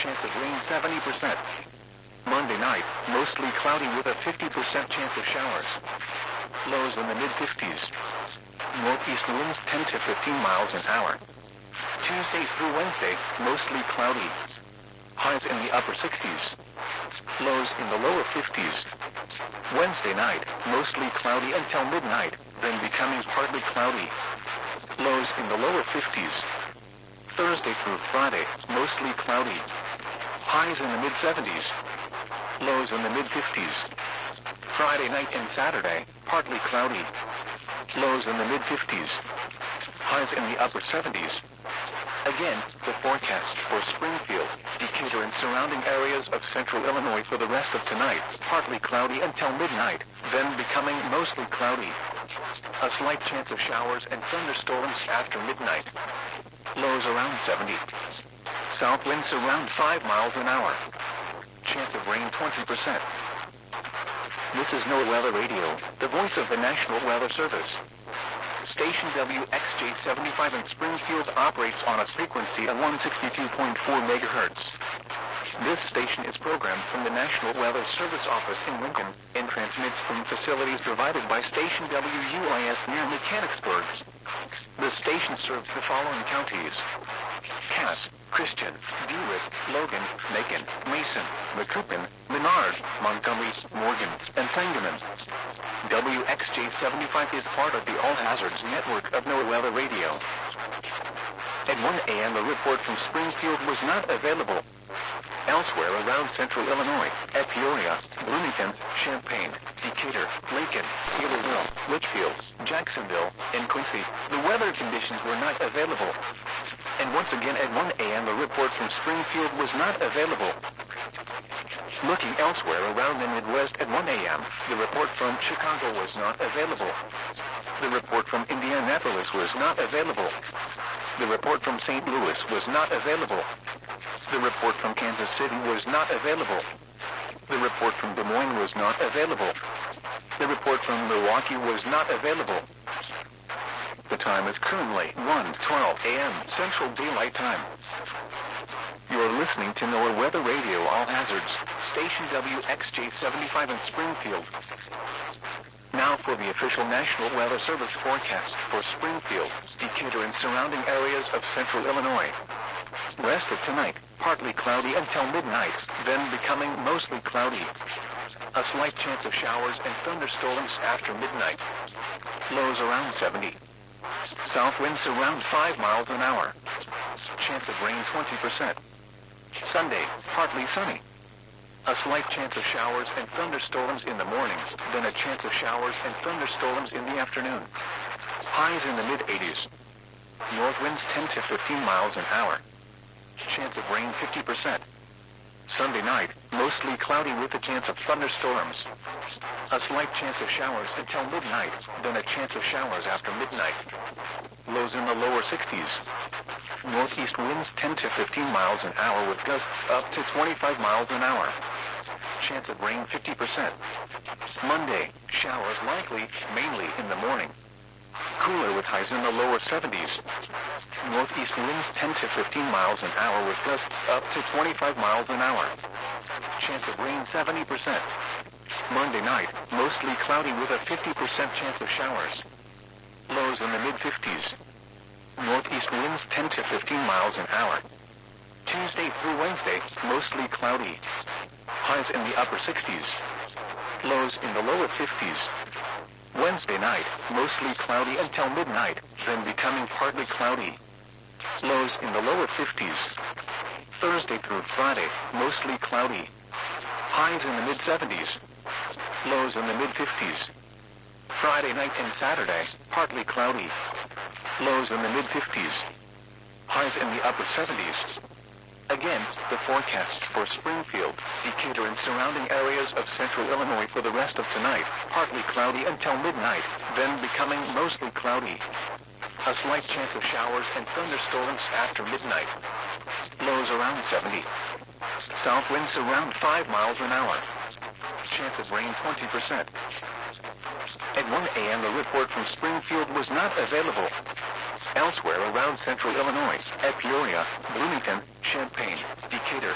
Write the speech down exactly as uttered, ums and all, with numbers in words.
chance of rain seventy percent. Monday night, mostly cloudy with a fifty percent chance of showers. Lows in the mid-fifties. Northeast winds ten to fifteen miles an hour. Tuesday through Wednesday, mostly cloudy. Highs in the upper sixties. Lows in the lower fifties. Wednesday night, mostly cloudy until midnight, then becoming partly cloudy. Lows in the lower fifties. Thursday through Friday, mostly cloudy. Highs in the mid-seventies. Lows in the mid-fifties. Friday night and Saturday, partly cloudy. Lows in the mid-fifties. Highs in the upper seventies. Again, the forecast for Springfield, Decatur and surrounding areas of central Illinois for the rest of tonight, partly cloudy until midnight, then becoming mostly cloudy. A slight chance of showers and thunderstorms after midnight. Lows around seventy. South winds around five miles an hour. Chance of rain twenty percent. This is NOAA Weather Radio, the voice of the National Weather Service. Station W X J seventy-five in Springfield operates on a frequency of one sixty-two point four megahertz. This station is programmed from the National Weather Service office in Lincoln and transmits from facilities provided by Station W U I S near Mechanicsburg. The station serves the following counties: Cass, Christian, Dewitt, Logan, Macon, Mason, Macoupin, Menard, Montgomery, Morgan, and Sangamon. W X J seventy-five is part of the All Hazards network of NOAA Weather Radio. At one a m a report from Springfield was not available. Elsewhere around central Illinois, at Peoria, Bloomington, Champaign, Decatur, Lincoln, Taylorville, Litchfield, Jacksonville, and Quincy, the weather conditions were not available. And once again at one a m a report from Springfield was not available. Looking elsewhere around the Midwest at one a m, the report from Chicago was not available. The report from Indianapolis was not available. The report from Saint Louis was not available. The report from Kansas City was not available. The report from Des Moines was not available. The report from Milwaukee was not available. The time is currently one twelve a m Central Daylight Time. You're listening to NOAA Weather Radio All Hazards, Station W X J seventy-five in Springfield. Now for the official National Weather Service forecast for Springfield, Decatur and surrounding areas of central Illinois. Rest of tonight, partly cloudy until midnight, then becoming mostly cloudy. A slight chance of showers and thunderstorms after midnight. Lows around seventy. South winds around five miles an hour. Chance of rain twenty percent. Sunday, partly sunny. A slight chance of showers and thunderstorms in the mornings, then a chance of showers and thunderstorms in the afternoon. Highs in the mid-eighties. North winds ten to fifteen miles an hour. Chance of rain fifty percent. Sunday night, mostly cloudy with a chance of thunderstorms. A slight chance of showers until midnight, then a chance of showers after midnight. Lows in the lower sixties. Northeast winds ten to fifteen miles an hour with gusts up to twenty-five miles an hour. Chance of rain fifty percent. Monday, showers likely, mainly in the morning. Cooler with highs in the lower seventies. Northeast winds ten to fifteen miles an hour with gusts up to twenty-five miles an hour. Chance of rain seventy percent. Monday night, mostly cloudy with a fifty percent chance of showers. Lows in the mid-fifties. Northeast winds ten to fifteen miles an hour. Tuesday through Wednesday, mostly cloudy. Highs in the upper sixties. Lows in the lower fifties. Wednesday night, mostly cloudy until midnight, then becoming partly cloudy. Lows in the lower fifties. Thursday through Friday, mostly cloudy. Highs in the mid-seventies. Lows in the mid-fifties. Friday night and Saturday, partly cloudy. Lows in the mid-fifties. Highs in the upper seventies. Again, the forecast for Springfield, Decatur and surrounding areas of central Illinois for the rest of tonight, partly cloudy until midnight, then becoming mostly cloudy. A slight chance of showers and thunderstorms after midnight. Lows around seventy. South winds around five miles an hour. Chance of rain twenty percent. At one a m, the report from Springfield was not available. Elsewhere around central Illinois, at Peoria, Bloomington, Champaign, Decatur,